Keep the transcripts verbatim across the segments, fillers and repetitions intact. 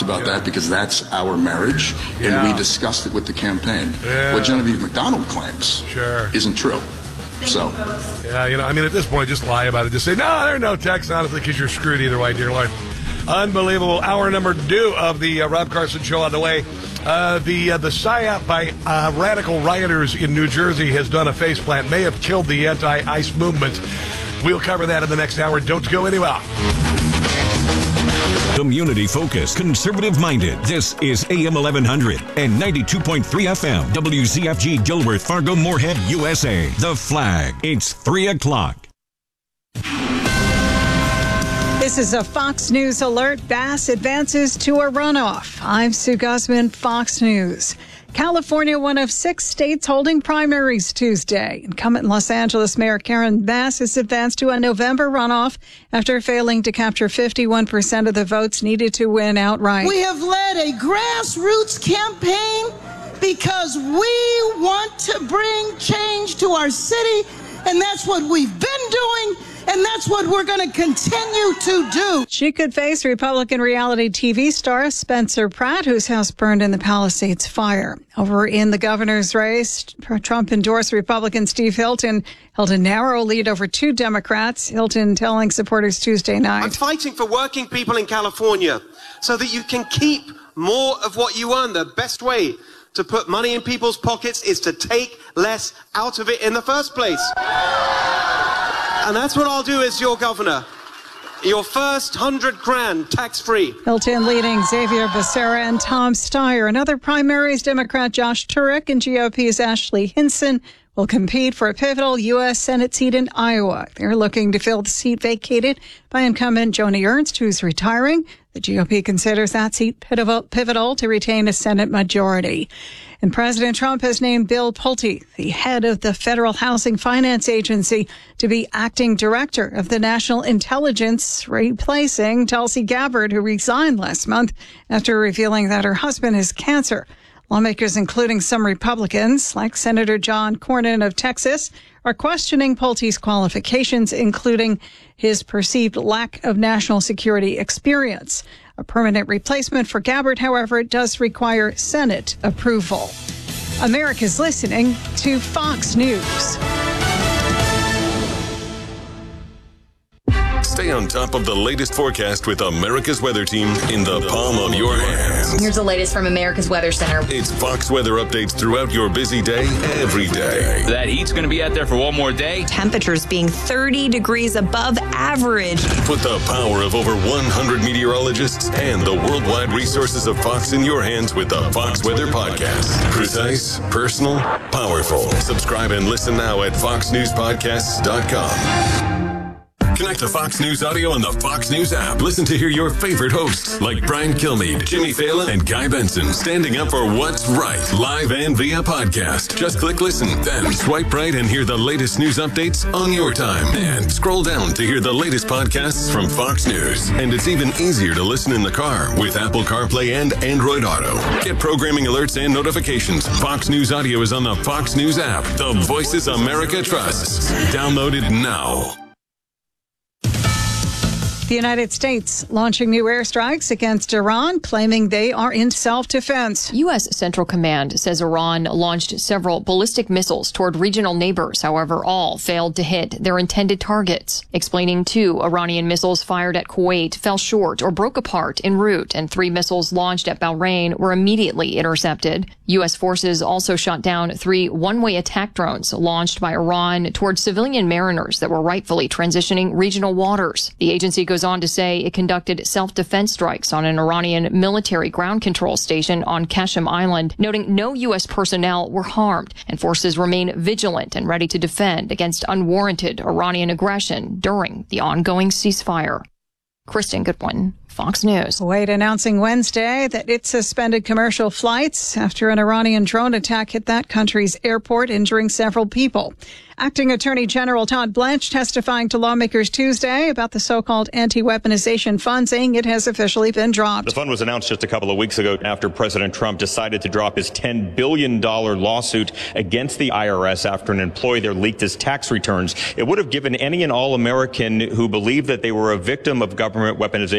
about yeah. that because that's our marriage, and yeah. we discussed it with the campaign. Yeah. What Genevieve McDonald claims sure. isn't true. So, yeah, you know, I mean, at this point, just lie about it. Just say, no, there are no texts, honestly, because you're screwed either way, dear Lord. Unbelievable. Hour number two of the uh, Rob Carson Show on the way. Uh, the uh, the PSYOP by uh, radical rioters in New Jersey has done a faceplant. May have killed the anti-ICE movement. We'll cover that in the next hour. Don't go anywhere. Community-focused, conservative-minded. This is A M eleven hundred and ninety-two point three F M. W Z F G Gilworth, Fargo, Moorhead, U S A. The Flag. It's three o'clock. This is a Fox News alert. Bass advances to a runoff. I'm Sue Guzman, Fox News. California, one of six states holding primaries Tuesday. Incumbent Los Angeles Mayor Karen Bass has advanced to a November runoff after failing to capture fifty-one percent of the votes needed to win outright. We have led a grassroots campaign because we want to bring change to our city, and that's what we've been doing. And that's what we're going to continue to do. She could face Republican reality T V star Spencer Pratt, whose house burned in the Palisades fire. Over in the governor's race, Trump-endorsed Republican Steve Hilton held a narrow lead over two Democrats. Hilton telling supporters Tuesday night, I'm fighting for working people in California so that you can keep more of what you earn. The best way to put money in people's pockets is to take less out of it in the first place. And that's what I'll do as your governor. Your first hundred grand tax-free. Hilton leading Xavier Becerra and Tom Steyer. Another primaries, Democrat Josh Turek and G O P's Ashley Hinson will compete for a pivotal U S Senate seat in Iowa. They're looking to fill the seat vacated by incumbent Joni Ernst, who's retiring. The G O P considers that seat pivotal to retain a Senate majority. And President Trump has named Bill Pulte, the head of the Federal Housing Finance Agency, to be acting director of the National Intelligence, replacing Tulsi Gabbard, who resigned last month after revealing that her husband has cancer. Lawmakers, including some Republicans, like Senator John Cornyn of Texas, are questioning Pulte's qualifications, including his perceived lack of national security experience. A permanent replacement for Gabbard, however, does require Senate approval. America's listening to Fox News. Stay on top of the latest forecast with America's Weather Team in the palm of your hands. Here's the latest from America's Weather Center. It's Fox weather updates throughout your busy day, every day. That heat's going to be out there for one more day. Temperatures being thirty degrees above average. Put the power of over one hundred meteorologists and the worldwide resources of Fox in your hands with the Fox Weather Podcast. Precise, personal, powerful. Subscribe and listen now at fox news podcasts dot com. Connect to Fox News Audio on the Fox News app. Listen to hear your favorite hosts like Brian Kilmeade, Jimmy Fallon, and Guy Benson standing up for what's right, live and via podcast. Just click listen, then swipe right and hear the latest news updates on your time. And scroll down to hear the latest podcasts from Fox News. And it's even easier to listen in the car with Apple CarPlay and Android Auto. Get programming alerts and notifications. Fox News Audio is on the Fox News app. The voices America trusts. Download it now. The United States launching new airstrikes against Iran, claiming they are in self-defense. U S. Central Command says Iran launched several ballistic missiles toward regional neighbors. However, all failed to hit their intended targets. Explaining two Iranian missiles fired at Kuwait fell short or broke apart en route, and three missiles launched at Bahrain were immediately intercepted. U S forces also shot down three one-way attack drones launched by Iran toward civilian mariners that were rightfully transitioning regional waters. The agency goes on to say it conducted self-defense strikes on an Iranian military ground control station on Qasem Island, noting no U S personnel were harmed, and forces remain vigilant and ready to defend against unwarranted Iranian aggression during the ongoing ceasefire. Kristen Goodwin, Fox News. Kuwait announcing Wednesday that it suspended commercial flights after an Iranian drone attack hit that country's airport, injuring several people. Acting Attorney General Todd Blanche testifying to lawmakers Tuesday about the so-called anti-weaponization fund, saying it has officially been dropped. The fund was announced just a couple of weeks ago after President Trump decided to drop his ten billion dollars lawsuit against the I R S after an employee there leaked his tax returns. It would have given any and all American who believed that they were a victim of government weaponization a chance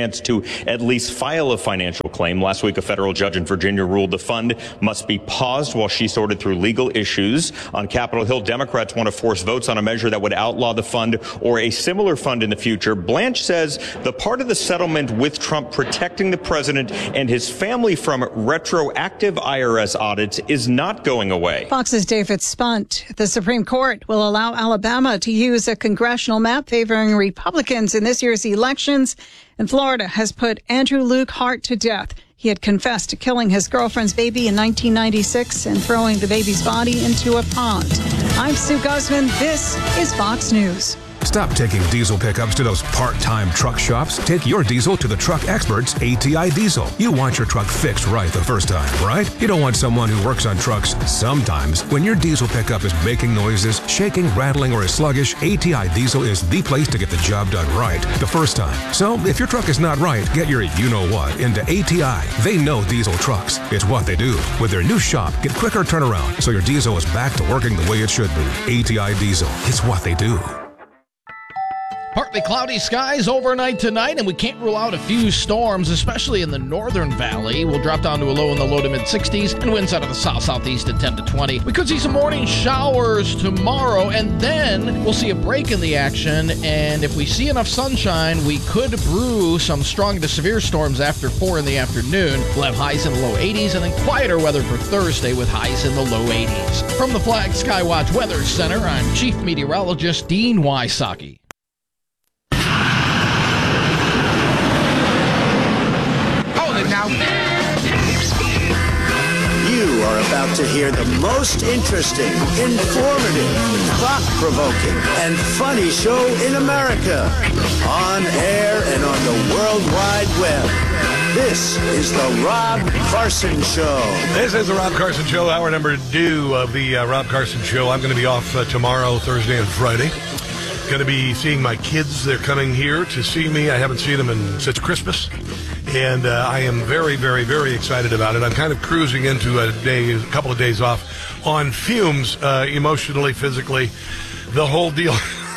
chance to at least file a financial claim. Last week, a federal judge in Virginia ruled the fund must be paused while she sorted through legal issues. On Capitol Hill, Democrats want to force votes on a measure that would outlaw the fund or a similar fund in the future. Blanche says the part of the settlement with Trump protecting the president and his family from retroactive I R S audits is not going away. Fox's David Spunt. The Supreme Court will allow Alabama to use a congressional map favoring Republicans in this year's elections. And Florida has put Andrew Luke Hart to death. He had confessed to killing his girlfriend's baby in nineteen ninety-six and throwing the baby's body into a pond. I'm Sue Guzman. This is Fox News. Stop taking diesel pickups to those part-time truck shops. Take your diesel to the truck experts, A T I Diesel. You want your truck fixed right the first time, right? You don't want someone who works on trucks sometimes. When your diesel pickup is making noises, shaking, rattling, or is sluggish, A T I Diesel is the place to get the job done right the first time. So if your truck is not right, get your you-know-what into A T I. They know diesel trucks. It's what they do. With their new shop, get quicker turnaround so your diesel is back to working the way it should be. A T I Diesel. It's what they do. Partly cloudy skies overnight tonight, and we can't rule out a few storms, especially in the northern valley. We'll drop down to a low in the low to mid-sixties, and winds out of the south-southeast at ten to twenty. We could see some morning showers tomorrow, and then we'll see a break in the action, and if we see enough sunshine, we could brew some strong to severe storms after four in the afternoon. We'll have highs in the low eighties, and then quieter weather for Thursday with highs in the low eighties. From the Flag Skywatch Weather Center, I'm Chief Meteorologist Dean Wysocki. Now, you are about to hear the most interesting, informative, thought-provoking, and funny show in America. On air and on the World Wide Web. This is the Rob Carson Show. This is the Rob Carson Show, hour number two of the uh, Rob Carson Show. I'm going to be off uh, tomorrow, Thursday, and Friday. Going to be seeing my kids. They're coming here to see me. I haven't seen them in since Christmas. And uh, I am very, very, very excited about it. I'm kind of cruising into a day, a couple of days off on fumes, uh, emotionally, physically, the whole deal.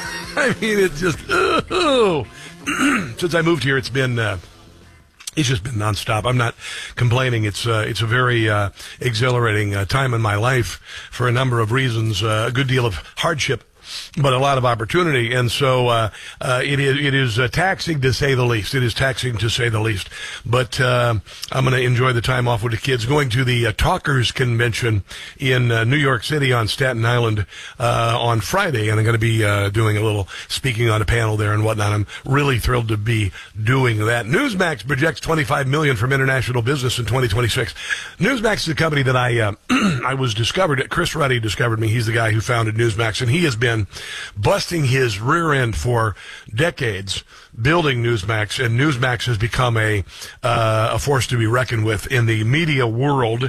I mean, it's just, uh, since I moved here, it's been, uh, it's just been nonstop. I'm not complaining. It's, uh, it's a very, uh, exhilarating uh, time in my life for a number of reasons, uh, a good deal of hardship, but a lot of opportunity. And so uh, uh, it is it is uh, taxing to say the least. It is taxing to say the least. But uh, I'm going to enjoy the time off with the kids. Going to the uh, Talkers Convention in uh, New York City on Staten Island uh, on Friday, and I'm going to be uh, doing a little speaking on a panel there and whatnot. I'm really thrilled to be doing that. Newsmax projects twenty-five million dollars from international business in twenty twenty-six. Newsmax is a company that I uh, I was discovered. Chris Ruddy discovered me. He's the guy who founded Newsmax, and he has been busting his rear end for decades building Newsmax, and Newsmax has become a uh, a force to be reckoned with in the media world.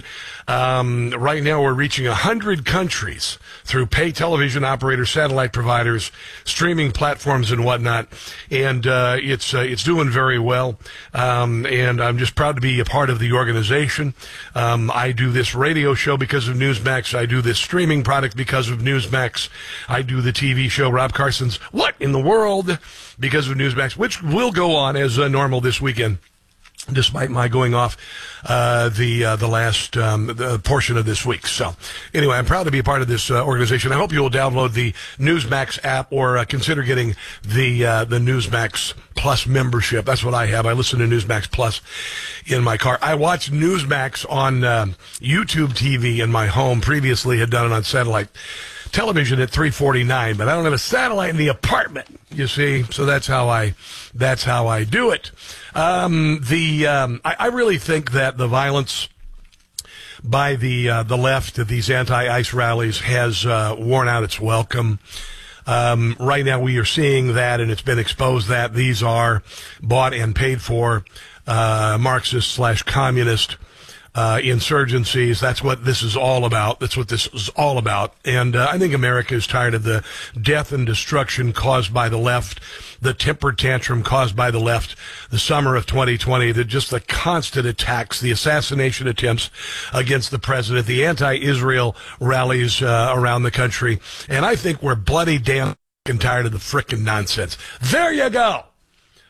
Um, right now, we're reaching a hundred countries through pay television operators, satellite providers, streaming platforms, and whatnot. And uh, it's uh, it's doing very well. Um, and I'm just proud to be a part of the organization. Um, I do this radio show because of Newsmax. I do this streaming product because of Newsmax. I do the T V show Rob Carson's What in the World because of Newsmax, which will go on as uh, normal this weekend, despite my going off uh, the uh, the last um, the portion of this week. So anyway, I'm proud to be a part of this uh, organization. I hope you will download the Newsmax app or uh, consider getting the uh, the Newsmax Plus membership. That's what I have. I listen to Newsmax Plus in my car. I watch Newsmax on uh, YouTube T V in my home. Previously had done it on satellite television at three forty-nine, but I don't have a satellite in the apartment, you see, so that's how I that's how I do it. Um, the um, I, I really think that the violence by the uh, the left of these anti-ICE rallies has uh, worn out its welcome. Um, right now we are seeing that, and it's been exposed that these are bought and paid for uh, Marxist slash communist Uh, insurgencies. That's what this is all about. That's what this is all about. And uh, I think America is tired of the death and destruction caused by the left, the temper tantrum caused by the left, the summer of twenty twenty, the, just the constant attacks, the assassination attempts against the president, the anti-Israel rallies uh, around the country. And I think we're bloody damn tired of the frickin' nonsense. There you go.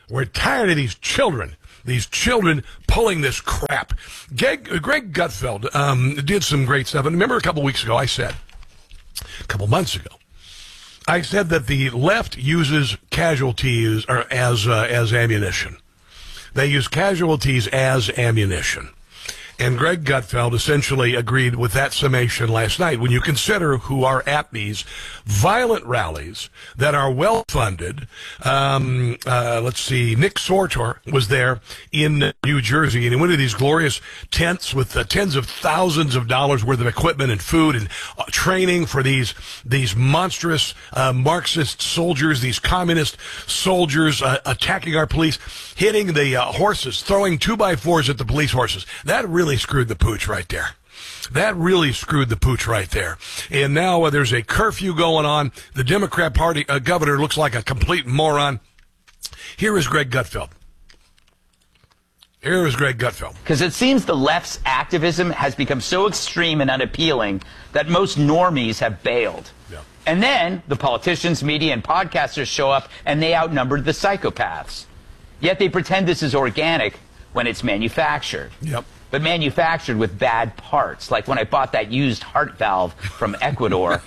We're tired of these children. These children pulling this crap. Greg, Greg Gutfeld um, did some great stuff. And remember a couple weeks ago I said, a couple months ago, I said that the left uses casualties or as uh, as ammunition. They use casualties as ammunition. And Greg Gutfeld essentially agreed with that summation last night. When you consider who are at these violent rallies that are well-funded, um, uh, let's see, Nick Sortor was there in New Jersey, and he went to these glorious tents with uh, tens of thousands of dollars worth of equipment and food and uh, training for these these monstrous uh, Marxist soldiers, these communist soldiers uh, attacking our police, hitting the uh, horses, throwing two-by-fours at the police horses. That really screwed the pooch right there. That really screwed the pooch right there. And now uh, there's a curfew going on. The Democrat Party uh, governor looks like a complete moron. Here is Greg Gutfeld. Here is Greg Gutfeld. Because it seems the left's activism has become so extreme and unappealing that most normies have bailed. Yeah. And then the politicians, media, and podcasters show up and they outnumbered the psychopaths. Yet they pretend this is organic when it's manufactured. Yep. But manufactured with bad parts, like when I bought that used heart valve from Ecuador.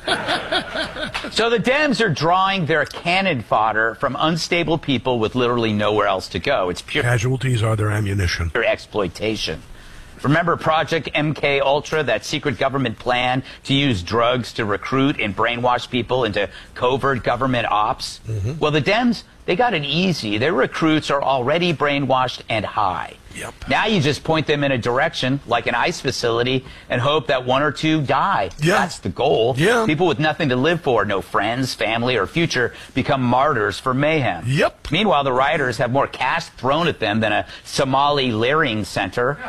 So the Dems are drawing their cannon fodder from unstable people with literally nowhere else to go. It's pure casualties are their ammunition. Pure exploitation. Remember Project M K Ultra, that secret government plan to use drugs to recruit and brainwash people into covert government ops? Mm-hmm. Well, the Dems, they got it easy. Their recruits are already brainwashed and high. Yep. Now you just point them in a direction, like an ICE facility, and hope that one or two die. Yeah. That's the goal. Yeah. People with nothing to live for, no friends, family, or future, become martyrs for mayhem. Yep. Meanwhile, the rioters have more cash thrown at them than a Somali Learning Center.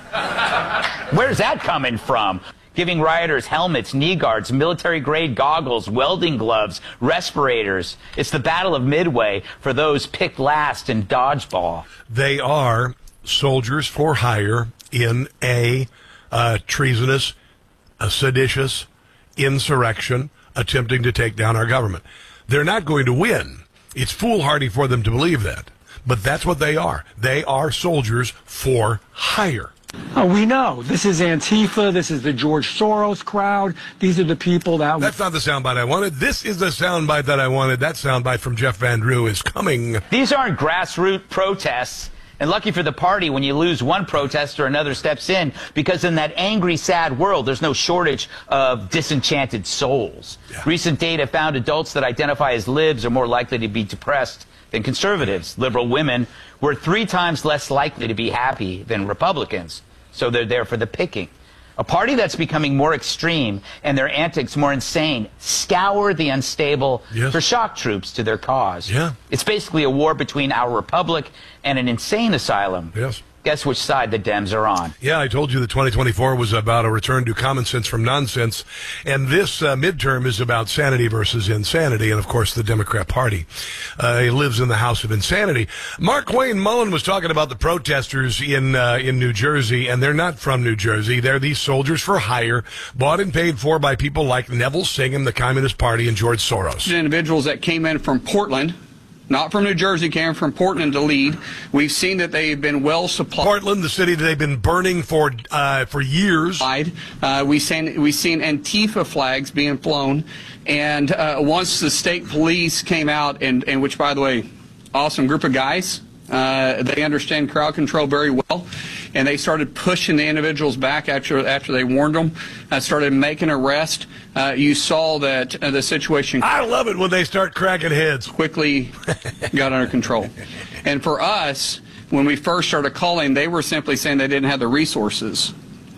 Where's that coming from? Giving rioters helmets, knee guards, military-grade goggles, welding gloves, respirators. It's the Battle of Midway for those picked last in dodgeball. They are soldiers for hire in a uh, treasonous, a seditious insurrection attempting to take down our government. They're not going to win. It's foolhardy for them to believe that. But that's what they are. They are soldiers for hire. Oh, we know. This is Antifa. This is the George Soros crowd. These are the people that... That's not the soundbite I wanted. This is the soundbite that I wanted. That soundbite from Jeff Van Drew is coming. These aren't grassroots protests. And lucky for the party, when you lose one protester, another steps in, because in that angry, sad world, there's no shortage of disenchanted souls. Yeah. Recent data found adults that identify as libs are more likely to be depressed than conservatives. Liberal women were three times less likely to be happy than Republicans. So they're there for the picking. A party that's becoming more extreme and their antics more insane scour the unstable yes. for shock troops to their cause. Yeah. It's basically a war between our republic and an insane asylum. Yes. Guess which side the Dems are on. Yeah, I told you that twenty twenty-four was about a return to common sense from nonsense. And this uh, midterm is about sanity versus insanity. And, of course, the Democrat Party uh, lives in the house of insanity. Mark Wayne Mullen was talking about the protesters in uh, in New Jersey, and they're not from New Jersey. They're these soldiers for hire, bought and paid for by people like Neville Singham, the Communist Party, and George Soros. Individuals that came in from Portland, not from New Jersey, came from Portland to lead. We've seen that they've been well supplied. Portland, the city that they've been burning for uh, for years. Uh, we've seen we've seen Antifa flags being flown, and uh, once the state police came out, and, and which, by the way, awesome group of guys. Uh, they understand crowd control very well, and they started pushing the individuals back after after they warned them. Uh, started making arrests. Uh, you saw that uh, the situation. I love it when they start cracking heads. Quickly got under control. And for us, when we first started calling, they were simply saying they didn't have the resources.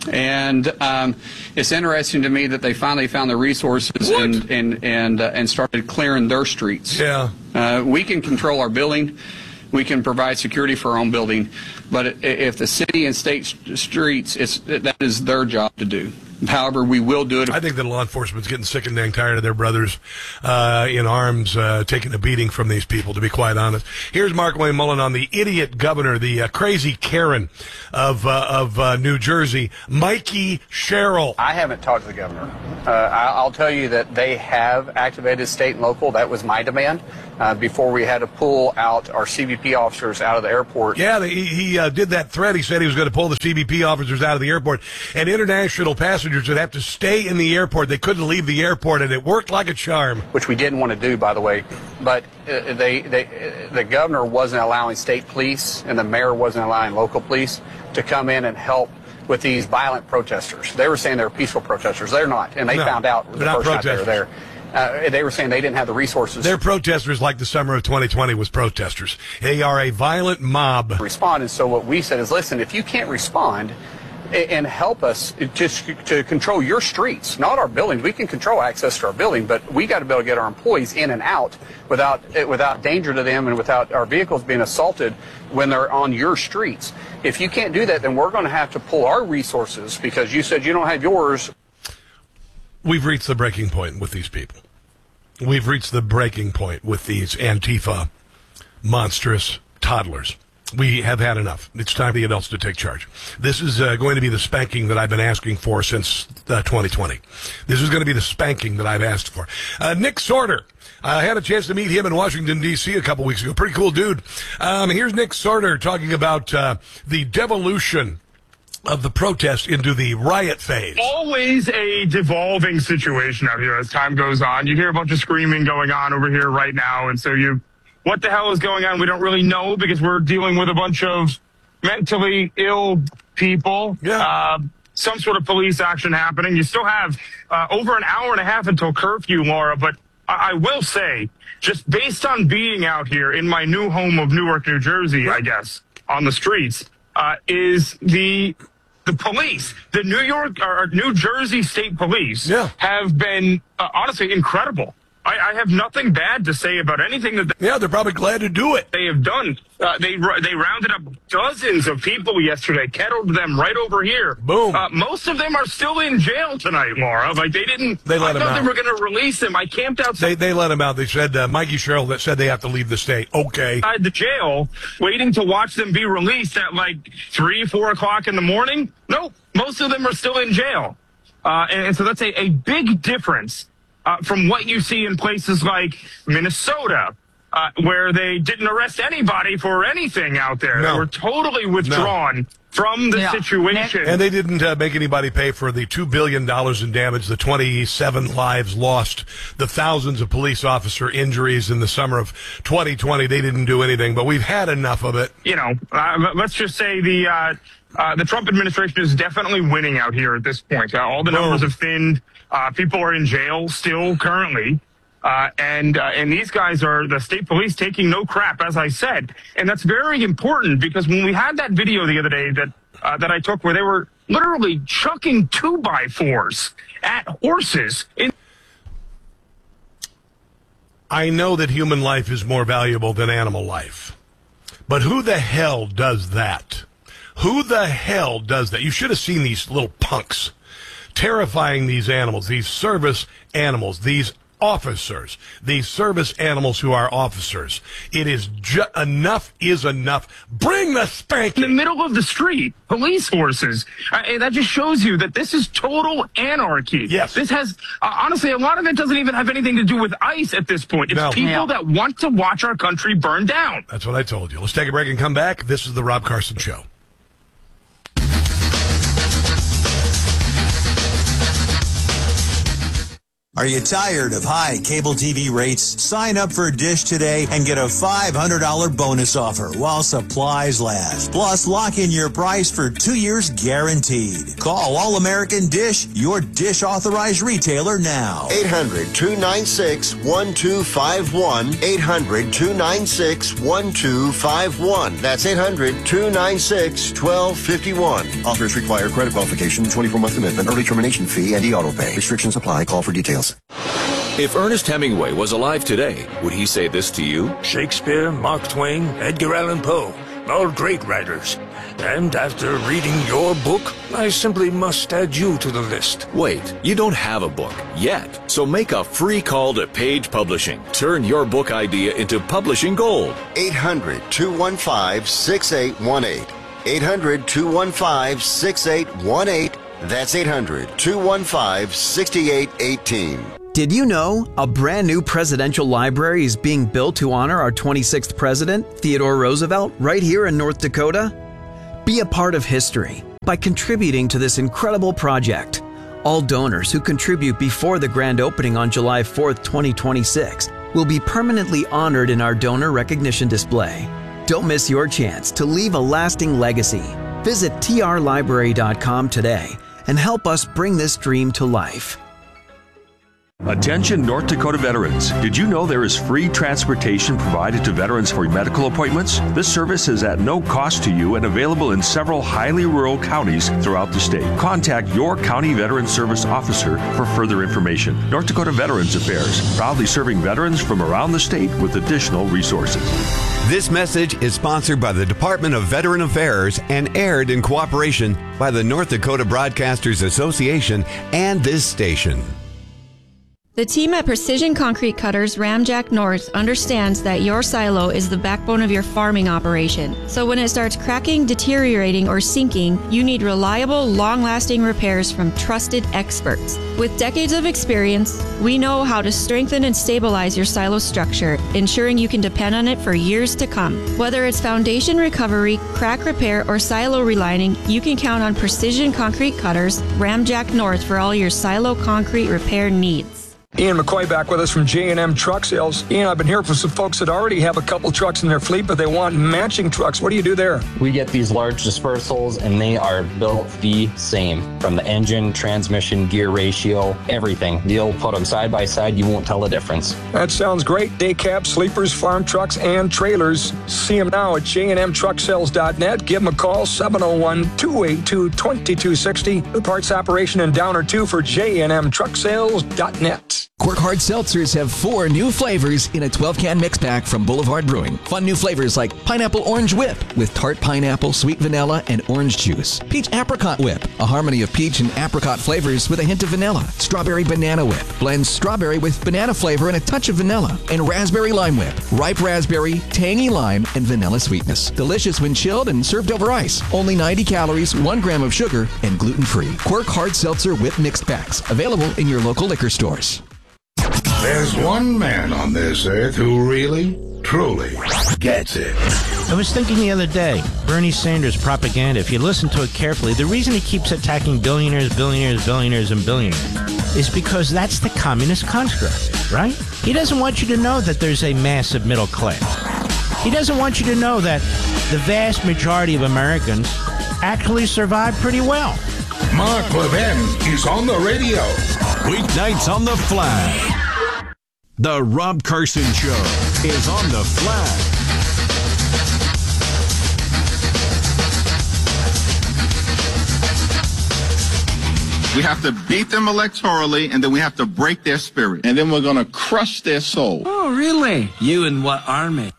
And um, it's interesting to me that they finally found the resources what? and and and, uh, and started clearing their streets. Yeah. Uh, we can control our building. We can provide security for our own building, but if the city and state streets, it's, that is their job to do. However, we will do it. I think that law enforcement's getting sick and dang tired of their brothers uh, in arms uh, taking a beating from these people, to be quite honest. Here's Mark Wayne Mullen on the idiot governor, the uh, crazy Karen of uh, of uh, New Jersey, Mikey Sherrill. I haven't talked to the governor. Uh, I, I'll tell you that they have activated state and local. That was my demand uh, before we had to pull out our C B P officers out of the airport. Yeah, he, he uh, did that threat. He said he was going to pull the C B P officers out of the airport, and international passengers would have to stay in the airport. They couldn't leave the airport, and it worked like a charm. Which we didn't want to do, by the way. But uh, they, they, uh, the governor wasn't allowing state police, and the mayor wasn't allowing local police to come in and help with these violent protesters. They were saying they were peaceful protesters. They're not, and they No, found out the they're not first night they were protesters. there. Uh, they were saying they didn't have the resources. They're protesters like the summer of twenty twenty was protesters. They are a violent mob. Respond, and so what we said is, listen, if you can't respond and help us to, to control your streets, not our buildings. We can control access to our building, but we got to be able to get our employees in and out without without danger to them and without our vehicles being assaulted when they're on your streets. If you can't do that, then we're going to have to pull our resources because you said you don't have yours. We've reached the breaking point with these people. We've reached the breaking point with these Antifa monstrous toddlers. We have had enough. It's time for the adults to take charge. This is uh, going to be the spanking that I've been asking for since uh, twenty twenty. This is going to be the spanking that I've asked for. Uh, Nick Sorter. I had a chance to meet him in Washington, D C a couple weeks ago. Pretty cool dude. Um, here's Nick Sorter talking about uh, the devolution of the protest into the riot phase. Always a devolving situation out here as time goes on. You hear a bunch of screaming going on over here right now, and so you... What the hell is going on? We don't really know because we're dealing with a bunch of mentally ill people. Yeah. Uh, some sort of police action happening. You still have uh, over an hour and a half until curfew, Laura. But I, I will say, just based on being out here in my new home of Newark, New Jersey, I guess, on the streets, uh, is the the police, the New York or New Jersey State Police, yeah. have been uh, honestly incredible. I, I have nothing bad to say about anything that they, yeah, they're probably glad to do it. They have done. Uh, they they rounded up dozens of people yesterday, kettled them right over here. Boom. Uh, most of them are still in jail tonight, Laura. Like they didn't. They let I them thought out. they were going to release them. I camped outside. They they let him out. They said uh, Mikey Sherrill that said they have to leave the state. Okay. Outside the jail, waiting to watch them be released at like three, four o'clock in the morning. Nope. Most of them are still in jail, uh, and, and so that's a, a big difference. Uh, from what you see in places like Minnesota, uh, where they didn't arrest anybody for anything out there. No. They were totally withdrawn No. from the Yeah. situation. And they didn't uh, make anybody pay for the two billion dollars in damage, the twenty-seven lives lost, the thousands of police officer injuries in the summer of twenty twenty. They didn't do anything, but we've had enough of it. You know, uh, let's just say the uh, uh, the Trump administration is definitely winning out here at this point. Uh, all the numbers have thinned. Uh, people are in jail still currently. Uh, and uh, and these guys are the state police taking no crap, as I said. And that's very important because when we had that video the other day that uh, that I took where they were literally chucking two by fours at horses. In- I know that human life is more valuable than animal life. But who the hell does that? Who the hell does that? You should have seen these little punks terrifying these animals, these service animals, these officers, these service animals who are officers. It is ju- enough is enough. Bring the spanking. In the middle of the street, police forces. Uh, and that just shows you that this is total anarchy. Yes. This has, uh, honestly, a lot of it doesn't even have anything to do with ICE at this point. It's No. people Yeah. that want to watch our country burn down. That's what I told you. Let's take a break and come back. This is the Rob Carson Show. Are you tired of high cable T V rates? Sign up for Dish today and get a five hundred dollars bonus offer while supplies last. Plus, lock in your price for two years guaranteed. Call All American Dish, your Dish authorized retailer now. eight hundred, two nine six, one two five one. eight hundred, two nine six, one two five one. That's eight hundred, two nine six, one two five one. Offers require credit qualification, twenty-four month commitment, early termination fee, and e-auto pay. Restrictions apply. Call for details. If Ernest Hemingway was alive today, would he say this to you? Shakespeare, Mark Twain, Edgar Allan Poe, all great writers. And after reading your book, I simply must add you to the list. Wait, you don't have a book yet. So make a free call to Page Publishing. Turn your book idea into publishing gold. eight hundred, two one five, six eight one eight. eight hundred, two one five, six eight one eight. That's eight hundred, two one five, six eight one eight. Did you know a brand new presidential library is being built to honor our twenty-sixth president, Theodore Roosevelt, right here in North Dakota? Be a part of history by contributing to this incredible project. All donors who contribute before the grand opening on July fourth, twenty twenty-six will be permanently honored in our donor recognition display. Don't miss your chance to leave a lasting legacy. Visit T R library dot com today and help us bring this dream to life. Attention North Dakota veterans. Did you know there is free transportation provided to veterans for medical appointments? This service is at no cost to you and available in several highly rural counties throughout the state. Contact your county veteran service officer for further information. North Dakota Veterans Affairs, proudly serving veterans from around the state with additional resources. This message is sponsored by the Department of Veteran Affairs and aired in cooperation by the North Dakota Broadcasters Association and this station. The team at Precision Concrete Cutters Ramjack North understands that your silo is the backbone of your farming operation. So when it starts cracking, deteriorating, or sinking, you need reliable, long-lasting repairs from trusted experts. With decades of experience, we know how to strengthen and stabilize your silo structure, ensuring you can depend on it for years to come. Whether it's foundation recovery, crack repair, or silo relining, you can count on Precision Concrete Cutters Ramjack North for all your silo concrete repair needs. Ian McCoy back with us from J and M Truck Sales. Ian, I've been hearing from some folks that already have a couple trucks in their fleet, but they want matching trucks. What do you do there? We get these large dispersals, and they are built the same. From the engine, transmission, gear ratio, everything. You'll put them side by side, you won't tell the difference. That sounds great. Day cabs, sleepers, farm trucks, and trailers. See them now at J and M truck sales dot net. Give them a call, seven oh one, two eight two, two two six oh. The parts operation and downer two for J and M truck sales dot net. Quirk Hard Seltzers have four new flavors in a twelve-can mix pack from Boulevard Brewing. Fun new flavors like Pineapple Orange Whip with tart pineapple, sweet vanilla, and orange juice. Peach Apricot Whip, a harmony of peach and apricot flavors with a hint of vanilla. Strawberry Banana Whip blends strawberry with banana flavor and a touch of vanilla. And Raspberry Lime Whip, ripe raspberry, tangy lime, and vanilla sweetness. Delicious when chilled and served over ice. Only ninety calories, one gram of sugar, and gluten-free. Quirk Hard Seltzer Whip mixed packs. Available in your local liquor stores. There's one man on this earth who really, truly gets it. I was thinking the other day, Bernie Sanders propaganda, if you listen to it carefully, the reason he keeps attacking billionaires, billionaires, billionaires, and billionaires is because that's the communist construct, right? He doesn't want you to know that there's a massive middle class. He doesn't want you to know that the vast majority of Americans actually survive pretty well. Mark Levin is on the radio. Weeknights on the Flag. The Rob Carson Show is on the Flag. We have to beat them electorally, and then we have to break their spirit. And then we're going to crush their soul. Oh, really? You and what army?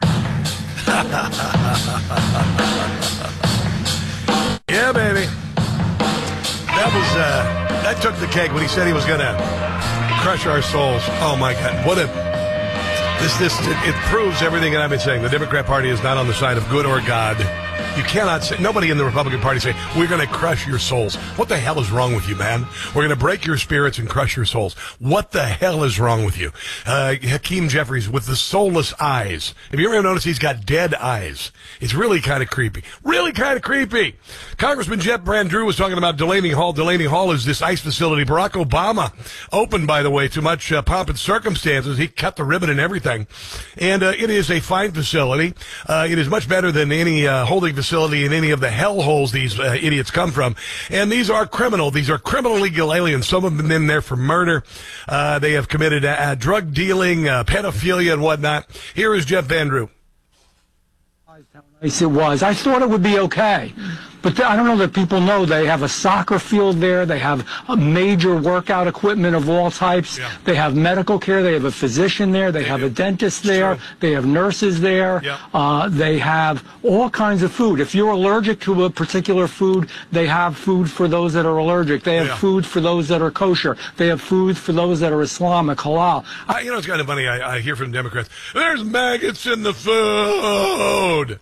Yeah, baby. That was, uh, that took the cake when he said he was going to crush our souls. Oh, my God. What a, this, this, it, it proves everything that I've been saying. The Democrat Party is not on the side of good or God. You cannot say, nobody in the Republican Party say, we're going to crush your souls. What the hell is wrong with you, man? We're going to break your spirits and crush your souls. What the hell is wrong with you? Uh, Hakeem Jeffries with the soulless eyes. Have you ever noticed he's got dead eyes? It's really kind of creepy. Really kind of creepy. Congressman Jeff Brandrew was talking about Delaney Hall. Delaney Hall is this ICE facility. Barack Obama opened, by the way, too much uh, pomp and circumstances. He cut the ribbon and everything. And uh, it is a fine facility. Uh, it is much better than any uh, holding facility in any of the hellholes these uh, idiots come from. And these are criminal. These are criminal illegal aliens. Some of them in there for murder. Uh, they have committed uh, drug dealing, uh, pedophilia, and whatnot. Here is Jeff Van Drew. Nice it was. I thought it would be okay. But th- I don't know that people know they have a soccer field there. They have a major workout equipment of all types. Yeah. They have medical care. They have a physician there. They, they have do. a dentist there. True. They have nurses there. Yeah. Uh, they have all kinds of food. If you're allergic to a particular food, they have food for those that are allergic. They have yeah. food for those that are kosher. They have food for those that are Islamic, halal. I, you know, it's kind of funny. I, I hear from Democrats, there's maggots in the food.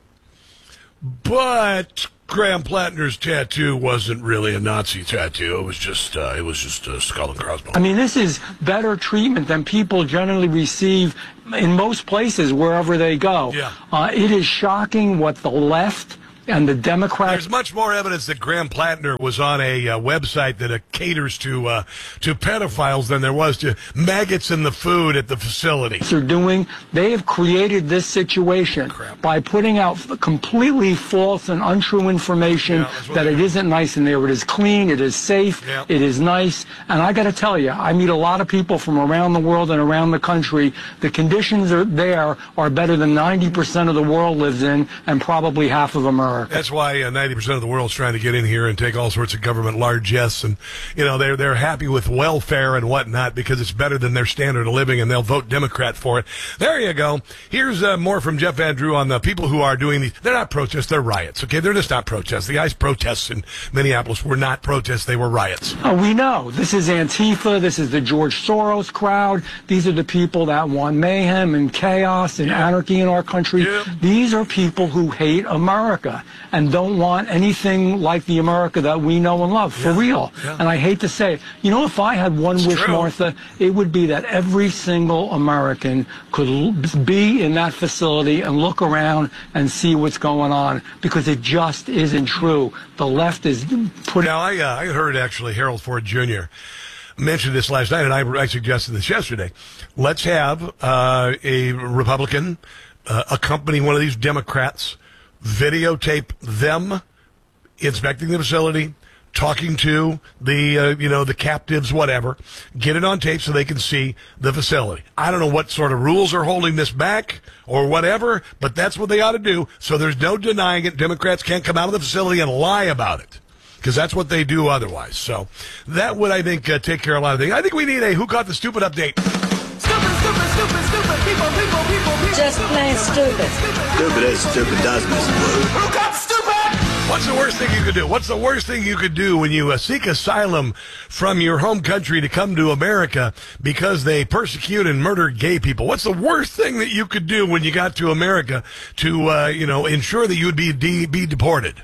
But Graham Plattner's tattoo wasn't really a Nazi tattoo. It was just, uh, it was just a skull and crossbones. I mean, this is better treatment than people generally receive in most places wherever they go. Yeah. Uh, it is shocking what the left and the Democrats. There's much more evidence that Graham Plattner was on a uh, website that uh, caters to uh, to pedophiles than there was to maggots in the food at the facility. They're doing. They have created this situation Crap. by putting out completely false and untrue information Yeah, that it isn't nice in there. It is clean. It is safe. Yeah. It is nice. And I got to tell you, I meet a lot of people from around the world and around the country. The conditions are there are better than ninety percent of the world lives in, and probably half of America. That's why uh, ninety percent of the world's trying to get in here and take all sorts of government largesse, and you know they're they're happy with welfare and whatnot because it's better than their standard of living, and they'll vote Democrat for it. There you go. Here's uh, more from Jeff Van Drew on the people who are doing these. They're not protests, they're riots. Okay, they're just not protests. The ICE protests in Minneapolis were not protests; they were riots. Oh, we know. This is Antifa. This is the George Soros crowd. These are the people that want mayhem and chaos and yeah. anarchy in our country. Yeah. These are people who hate America and don't want anything like the America that we know and love, for yeah. real. Yeah. And I hate to say it. You know, if I had one It's wish, true. Martha, it would be that every single American could l- be in that facility and look around and see what's going on, because it just isn't true. The left is putting... Now, I, uh, I heard, actually, Harold Ford Junior mentioned this last night, and I, I suggested this yesterday. Let's have uh, a Republican uh, accompany one of these Democrats, videotape them inspecting the facility, talking to the, uh, you know, the captives, whatever. Get it on tape so they can see the facility. I don't know what sort of rules are holding this back or whatever, but that's what they ought to do. So there's no denying it. Democrats can't come out of the facility and lie about it, because that's what they do otherwise. So that would, I think, uh, take care of a lot of things. I think we need a Who Caught the Stupid update. Stupid, stupid, stupid, stupid, people, people, people, people. Just plain stupid. Stupid is stupid does, Mister Blue. Who got stupid? What's the worst thing you could do? What's the worst thing you could do when you uh, seek asylum from your home country to come to America because they persecute and murder gay people? What's the worst thing that you could do when you got to America to, uh, you know, ensure that you would be de- be deported?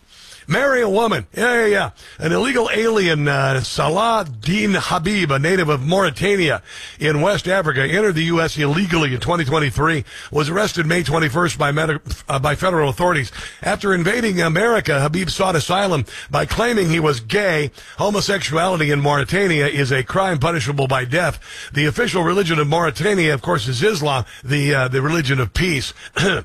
Marry a woman. Yeah, yeah, yeah. An illegal alien, uh, Salah Din Habib, a native of Mauritania in West Africa, entered the U S illegally in twenty twenty-three, was arrested May twenty-first by, med- uh, by federal authorities. After invading America, Habib sought asylum by claiming he was gay. Homosexuality in Mauritania is a crime punishable by death. The official religion of Mauritania, of course, is Islam, the, uh, the religion of peace.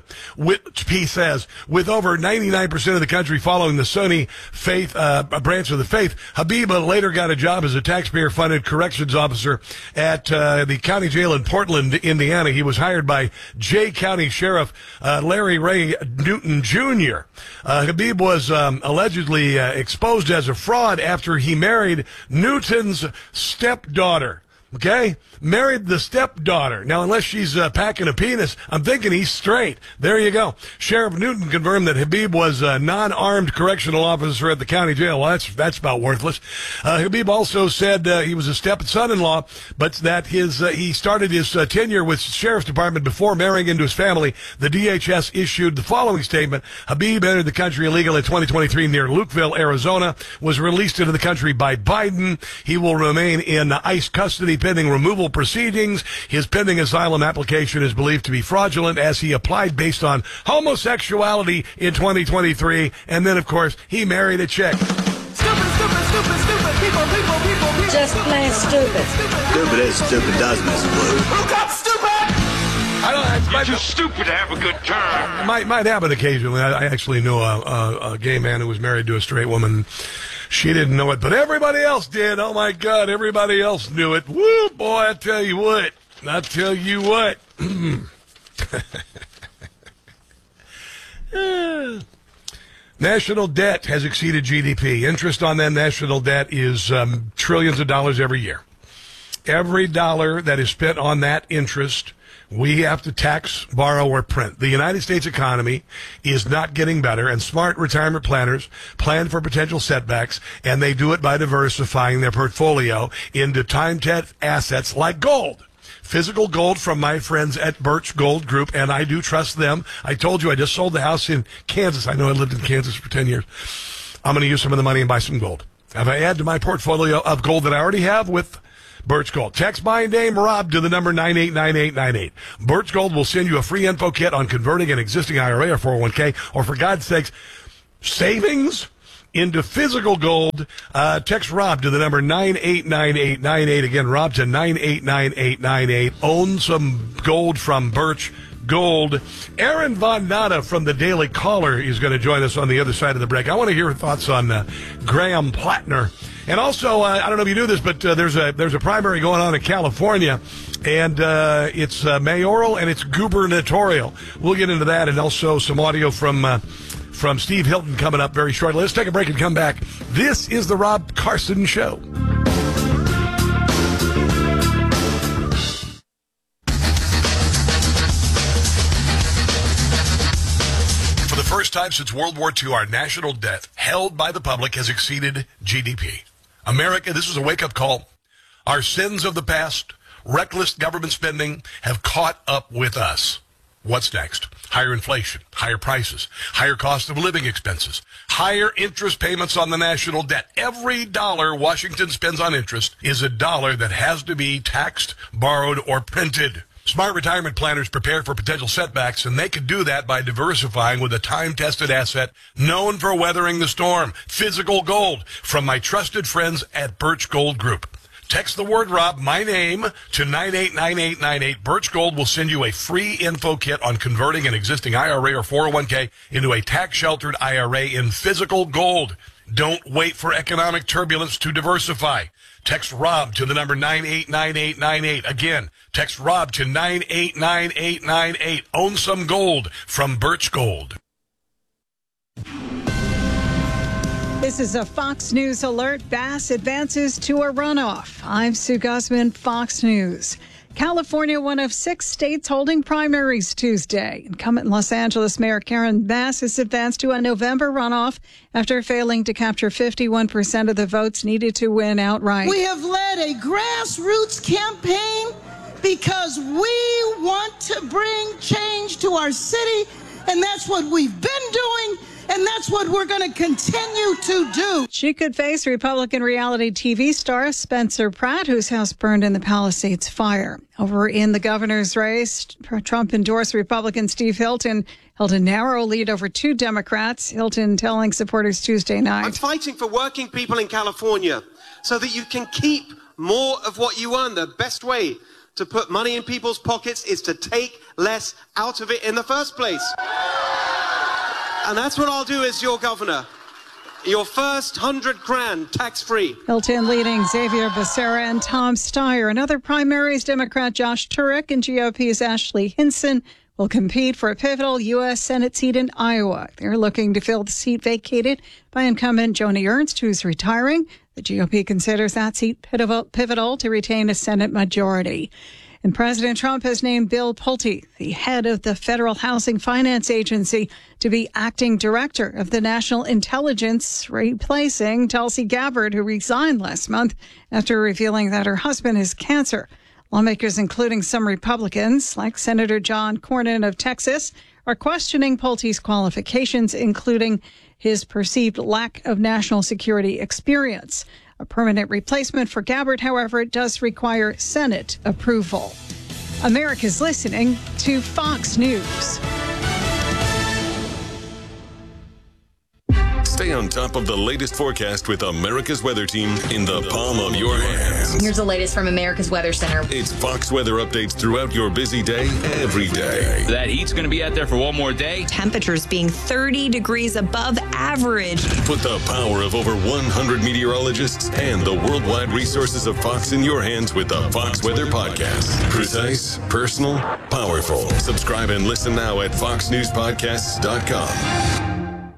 With, peace says, with over ninety-nine percent of the country following the Sunni faith, uh, branch of the faith. Habib later got a job as a taxpayer-funded corrections officer at uh, the county jail in Portland, Indiana. He was hired by Jay County Sheriff uh, Larry Ray Newton Junior Uh, Habib was um, allegedly uh, exposed as a fraud after he married Newton's stepdaughter. Okay? Married the stepdaughter. Now, unless she's uh, packing a penis, I'm thinking he's straight. There you go. Sheriff Newton confirmed that Habib was a non-armed correctional officer at the county jail. Well, that's that's about worthless. Uh, Habib also said uh, he was a step-son-in-law, but that his uh, he started his uh, tenure with the Sheriff's Department before marrying into his family. The D H S issued the following statement. Habib entered the country illegally in twenty twenty-three near Lukeville, Arizona, was released into the country by Biden. He will remain in ICE custody pending removal proceedings. His pending asylum application is believed to be fraudulent as he applied based on homosexuality in twenty twenty-three. And then, of course, he married a chick. Stupid, stupid, stupid, stupid, people, people, people, people. Just plain stupid. Stupid is stupid does, Mister Blue. Who got stupid? I don't, it's You're too stupid to have a good time. It might, might happen occasionally. I, I actually knew a, a, a gay man who was married to a straight woman. She didn't know it, but everybody else did. Oh, my God, everybody else knew it. Woo, boy, I tell you what. I tell you what. National debt has exceeded G D P. Interest on that national debt is um, trillions of dollars every year. Every dollar that is spent on that interest, we have to tax, borrow, or print. The United States economy is not getting better, and smart retirement planners plan for potential setbacks, and they do it by diversifying their portfolio into time-tested assets like gold. Physical gold from my friends at Birch Gold Group, and I do trust them. I told you I just sold the house in Kansas. I know I lived in Kansas for ten years. I'm going to use some of the money and buy some gold. If I add to my portfolio of gold that I already have with Birch Gold. Text my name, Rob, to the number nine eight nine eight nine eight. Birch Gold will send you a free info kit on converting an existing I R A or four oh one k, or for God's sakes, savings into physical gold. Uh, text Rob to the number nine eight nine eight nine eight. Again, Rob to nine eight nine eight nine eight. Own some gold from Birch Gold. Aaron Von Natta from the Daily Caller is going to join us on the other side of the break. I want to hear her thoughts on uh, Graham Plattner. And also, uh, I don't know if you knew this, but uh, there's a there's a primary going on in California, and uh, it's uh, mayoral and it's gubernatorial. We'll get into that, and also some audio from uh, from Steve Hilton coming up very shortly. Let's take a break and come back. This is the Rob Carson Show. For the first time since World War Two, our national debt held by the public has exceeded G D P. America, this is a wake-up call. Our sins of the past, reckless government spending, have caught up with us. What's next? Higher inflation, higher prices, higher cost of living expenses, higher interest payments on the national debt. Every dollar Washington spends on interest is a dollar that has to be taxed, borrowed, or printed. Smart retirement planners prepare for potential setbacks, and they can do that by diversifying with a time-tested asset known for weathering the storm, physical gold, from my trusted friends at Birch Gold Group. Text the word Rob, my name, to nine eight nine eight nine eight. Birch Gold will send you a free info kit on converting an existing I R A or four oh one k into a tax-sheltered I R A in physical gold. Don't wait for economic turbulence to diversify. Text Rob to the number nine eight nine eight nine eight. Again, text Rob to nine eight nine eight nine eight. Own some gold from Birch Gold. This is a Fox News alert. Bass advances to a runoff. I'm Sue Guzman, Fox News. California, one of six states holding primaries Tuesday. Incumbent Los Angeles Mayor Karen Bass has advanced to a November runoff after failing to capture fifty-one percent of the votes needed to win outright. We have led a grassroots campaign because we want to bring change to our city, and that's what we've been doing. And that's what we're going to continue to do. She could face Republican reality T V star Spencer Pratt, whose house burned in the Palisades fire. Over in the governor's race, Trump-endorsed Republican Steve Hilton held a narrow lead over two Democrats. Hilton telling supporters Tuesday night, I'm fighting for working people in California so that you can keep more of what you earn. The best way to put money in people's pockets is to take less out of it in the first place. And that's what I'll do as your governor. Your first hundred grand tax-free. Hilton leading Xavier Becerra and Tom Steyer. Another primaries, Democrat Josh Turek and G O P's Ashley Hinson will compete for a pivotal U S Senate seat in Iowa. They're looking to fill the seat vacated by incumbent Joni Ernst, who's retiring. The G O P considers that seat pivotal to retain a Senate majority. And President Trump has named Bill Pulte, the head of the Federal Housing Finance Agency, to be acting director of the National Intelligence, replacing Tulsi Gabbard, who resigned last month after revealing that her husband has cancer. Lawmakers, including some Republicans, like Senator John Cornyn of Texas, are questioning Pulte's qualifications, including his perceived lack of national security experience. A permanent replacement for Gabbard, however, does require Senate approval. America's listening to Fox News. Stay on top of the latest forecast with America's Weather Team in the palm of your hands. Here's the latest from America's Weather Center. It's Fox weather updates throughout your busy day, every day. That heat's going to be out there for one more day. Temperatures being thirty degrees above average. Put the power of over one hundred meteorologists and the worldwide resources of Fox in your hands with the Fox Weather Podcast. Precise, personal, powerful. Subscribe and listen now at fox news podcasts dot com.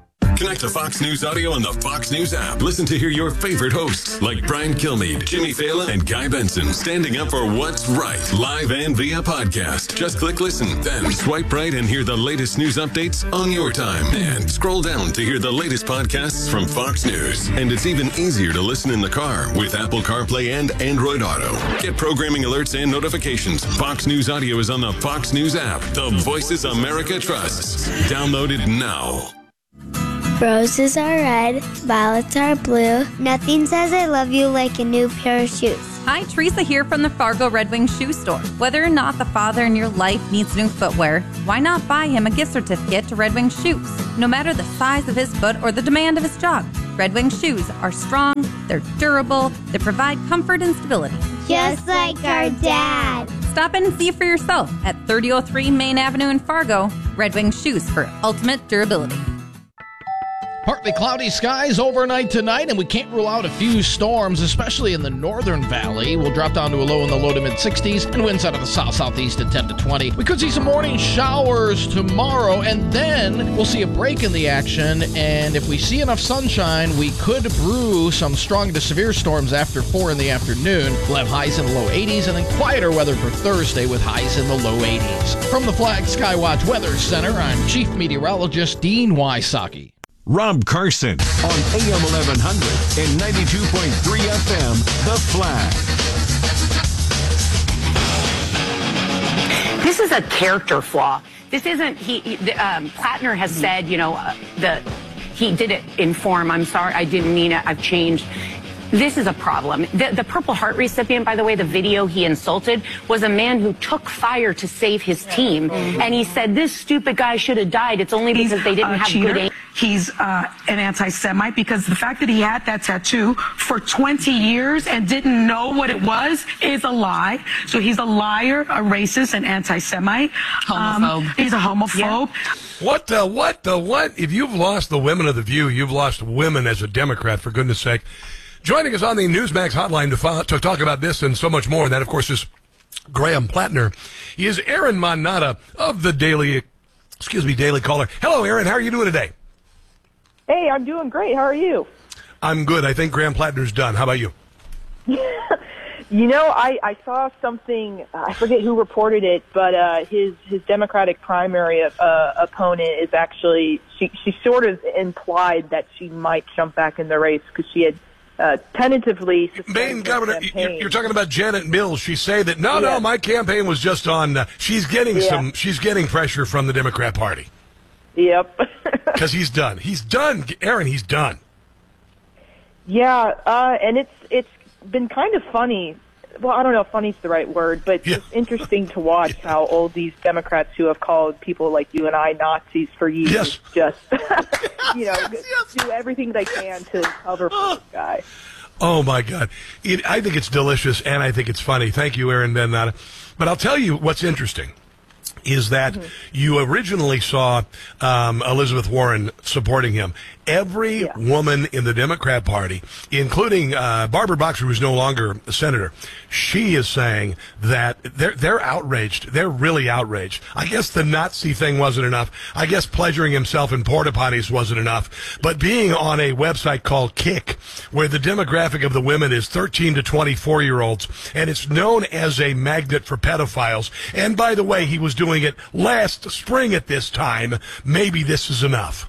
Connect to Fox News Audio on the Fox News app. Listen to hear your favorite hosts like Brian Kilmeade, Jimmy Fallon, and Guy Benson standing up for what's right, live and via podcast. Just click listen, then swipe right and hear the latest news updates on your time. And scroll down to hear the latest podcasts from Fox News. And it's even easier to listen in the car with Apple CarPlay and Android Auto. Get programming alerts and notifications. Fox News Audio is on the Fox News app. The voices America trusts. Download it now. Roses are red, violets are blue. Nothing says I love you like a new pair of shoes. Hi, Teresa here from the Fargo Red Wing Shoe Store. Whether or not the father in your life needs new footwear, why not buy him a gift certificate to Red Wing Shoes? No matter the size of his foot or the demand of his job, Red Wing shoes are strong, they're durable, they provide comfort and stability. Just like our dad. Stop in and see it for yourself at thirty oh three Main Avenue in Fargo. Red Wing Shoes for ultimate durability. Partly cloudy skies overnight tonight, and we can't rule out a few storms, especially in the northern valley. We'll drop down to a low in the low to mid-sixties, and winds out of the south-southeast at ten to twenty. We could see some morning showers tomorrow, and then we'll see a break in the action, and if we see enough sunshine, we could brew some strong to severe storms after four in the afternoon. We'll have highs in the low eighties, and then quieter weather for Thursday with highs in the low eighties. From the Flag Skywatch Weather Center, I'm Chief Meteorologist Dean Wysocki. Rob Carson on A M eleven hundred and ninety-two point three F M, The Flag. This is a character flaw. This isn't, he, he um, Plattner has said, you know, uh, the, he did it in form. I'm sorry, I didn't mean it. I've changed. This is a problem. The, the Purple Heart recipient, by the way, the video he insulted, was a man who took fire to save his team. Mm-hmm. And he said, this stupid guy should have died. It's only because He's they didn't have cheater. good aim. He's uh, an anti-Semite because the fact that he had that tattoo for twenty years and didn't know what it was is a lie. So he's a liar, a racist, an anti-Semite. Homophobe. Um, he's a homophobe. Yeah. What the, what the, what? If you've lost the women of the View, you've lost women as a Democrat, for goodness sake. Joining us on the Newsmax hotline to, fo- to talk about this and so much more, and that, of course, is Graham Plattner. He is Aaron Manata of the Daily, excuse me, Daily Caller. Hello, Aaron. How are you doing today? Hey, I'm doing great. How are you? I'm good. I think Graham Plattner's done. How about you? You know, I, I saw something, I forget who reported it, but uh, his his Democratic primary uh, opponent is actually, she, she sort of implied that she might jump back in the race because she had uh, tentatively suspended Maine Governor, you're, you're talking about Janet Mills. She say that, no, yeah. no, my campaign was just on, uh, she's getting yeah. some, she's getting pressure from the Democrat Party. Yep. Because he's done. He's done. Aaron, he's done. Yeah, uh, and it's it's been kind of funny. Well, I don't know if funny's the right word, but yeah. It's interesting to watch yeah. how all these Democrats who have called people like you and I Nazis for years yes. just, you know, yes. do everything they can to cover for this guy. Oh, my God. It, I think it's delicious, and I think it's funny. Thank you, Aaron Benata. But I'll tell you what's interesting is that mm-hmm. you originally saw um, Elizabeth Warren supporting him. Every yeah. woman in the Democrat Party, including uh, Barbara Boxer, who's no longer a senator, she is saying that they're they're outraged. They're really outraged. I guess the Nazi thing wasn't enough. I guess pleasuring himself in porta potties wasn't enough. But being on a website called Kick, where the demographic of the women is thirteen to twenty-four year olds, and it's known as a magnet for pedophiles. And by the way, he was doing it last spring at this time. Maybe this is enough.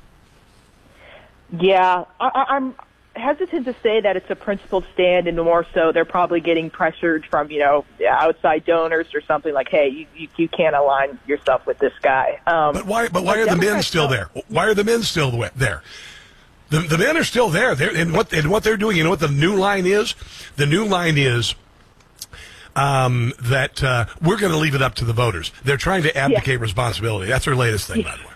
Yeah, I, I'm hesitant to say that it's a principled stand, and more so they're probably getting pressured from, you know, outside donors or something like, hey, you, you, you can't align yourself with this guy. Um, but why But why are the men still there? Why are the men still there? The, the men are still there. They're, and, what, and what they're doing, you know what the new line is? The new line is um, that uh, we're going to leave it up to the voters. They're trying to abdicate yeah. responsibility. That's their latest thing, yeah. by the way.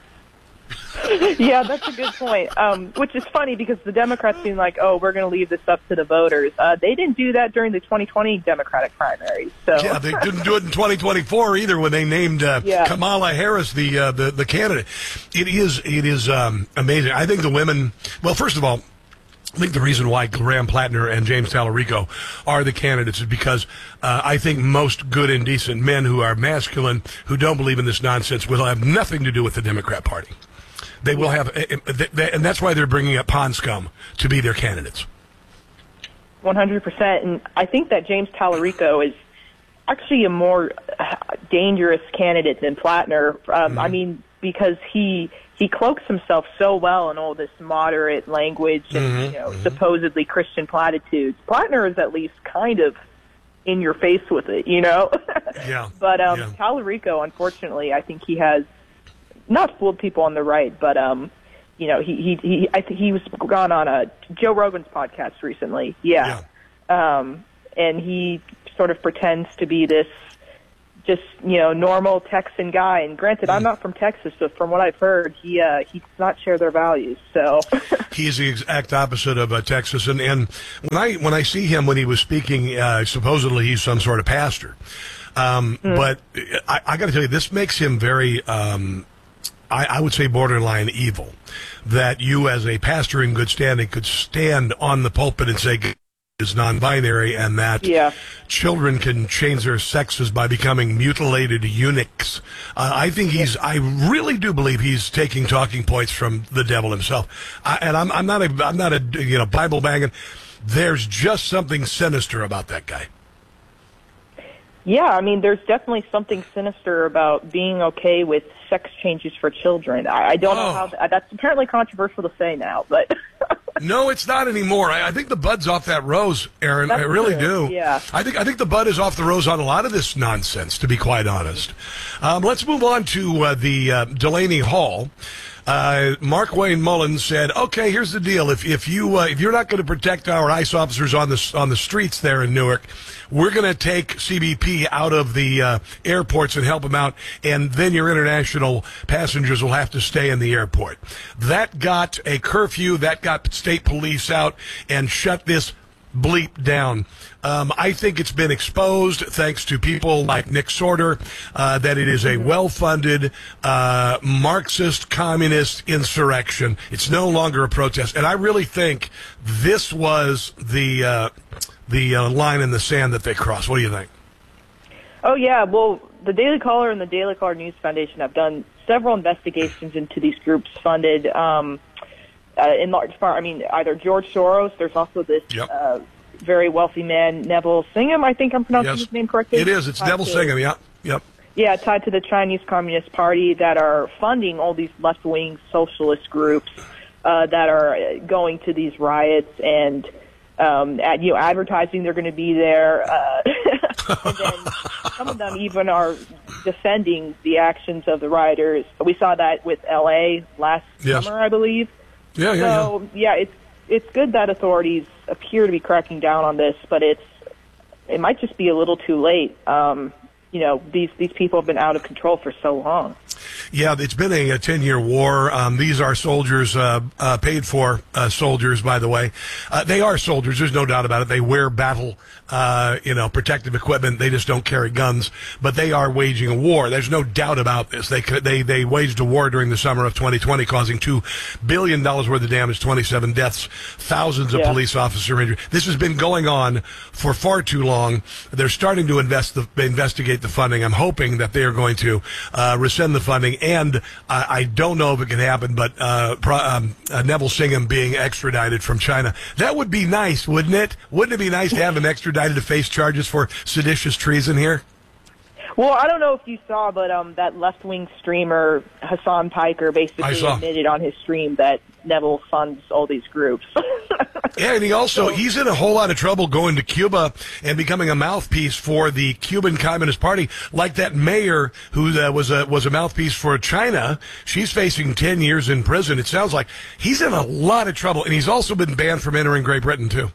Yeah, that's a good point, um, which is funny because the Democrats seem like, oh, we're going to leave this up to the voters. Uh, they didn't do that during the twenty twenty Democratic primaries. So. Yeah, they didn't do it in twenty twenty-four either when they named uh, yeah. Kamala Harris the, uh, the the candidate. It is, it is um, amazing. I think the women, well, first of all, I think the reason why Graham Plattner and James Tallarico are the candidates is because uh, I think most good and decent men who are masculine, who don't believe in this nonsense, will have nothing to do with the Democrat Party. They will have, and that's why they're bringing up pond scum to be their candidates. one hundred percent. And I think that James Tallarico is actually a more dangerous candidate than Plattner. Um, mm-hmm. I mean, because he he cloaks himself so well in all this moderate language and mm-hmm. you know, mm-hmm. supposedly Christian platitudes. Plattner is at least kind of in your face with it, you know? Yeah. But um, yeah. Tallarico, unfortunately, I think he has not fooled people on the right, but um, you know, he he he I think he was gone on a Joe Rogan's podcast recently. Yeah. yeah. Um, and he sort of pretends to be this just, you know, normal Texan guy. And granted, mm. I'm not from Texas, but from what I've heard, he uh, he does not share their values. So he's the exact opposite of uh, Texas. And, and when I when I see him when he was speaking, uh, supposedly he's some sort of pastor. Um, mm. But I, I got to tell you, this makes him very, um, I, I would say, borderline evil. That you, as a pastor in good standing, could stand on the pulpit and say is non-binary, and that yeah. children can change their sexes by becoming mutilated eunuchs. Uh, I think he's, I really do believe he's taking talking points from the devil himself. I, and I'm, I'm not a, I'm not a, you know, Bible banging. There's just something sinister about that guy. Yeah, I mean, there's definitely something sinister about being okay with sex changes for children. I, I don't oh. know how th- that's apparently controversial to say now, but no, it's not anymore. I, I think the bud's off that rose, Aaron. That's I really true. do. Yeah, I think I think the bud is off the rose on a lot of this nonsense. To be quite honest, um, let's move on to uh, the uh, Delaney Hall. Uh, Markwayne Mullins said, "Okay, here's the deal. If if you uh, if you're not going to protect our ICE officers on the on the streets there in Newark, we're going to take C B P out of the uh, airports and help them out, and then your international passengers will have to stay in the airport." That got a curfew. That got state police out and shut this bleep down. Um, I think it's been exposed, thanks to people like Nick Sorter, uh, that it is a well-funded uh, Marxist communist insurrection. It's no longer a protest, and I really think this was the uh, the uh, line in the sand that they crossed. What do you think? Oh yeah, well, the Daily Caller and the Daily Caller News Foundation have done several investigations into these groups funded. Um, Uh, in large part, I mean, either George Soros, there's also this yep. uh, very wealthy man, Neville Singham, I think I'm pronouncing yes. his name correctly. It is. It's Neville to, Singham, yeah. Yep. Yeah, tied to the Chinese Communist Party that are funding all these left-wing socialist groups uh, that are going to these riots and, um, at, you know, advertising they're going to be there. Uh, and then some of them even are defending the actions of the rioters. We saw that with L A last yes. summer, I believe. Yeah, yeah, so, yeah. yeah, it's it's good that authorities appear to be cracking down on this, but it's it might just be a little too late. Um, you know, these, these people have been out of control for so long. Yeah, it's been a, a ten-year war. Um, these are soldiers, uh, uh, paid for uh, soldiers, by the way. Uh, they are soldiers, there's no doubt about it. They wear battle, uh, you know, protective equipment. They just don't carry guns. But they are waging a war. There's no doubt about this. They they they waged a war during the summer of twenty twenty, causing two billion dollars worth of damage, twenty-seven deaths, thousands of yeah. police officer injuries. This has been going on for far too long. They're starting to invest the, investigate the funding. I'm hoping that they are going to uh, rescind the funding. And uh, I don't know if it can happen, but uh, pro, um, uh, Neville Singham being extradited from China, that would be nice, wouldn't it? Wouldn't it be nice to have him extradited to face charges for seditious treason here? Well, I don't know if you saw, but um, that left-wing streamer, Hassan Piker, basically admitted on his stream that Neville funds all these groups. Yeah, and he also, he's in a whole lot of trouble going to Cuba and becoming a mouthpiece for the Cuban Communist Party, like that mayor who uh, was a was a mouthpiece for China. She's facing ten years in prison. It sounds like he's in a lot of trouble, and he's also been banned from entering Great Britain, too.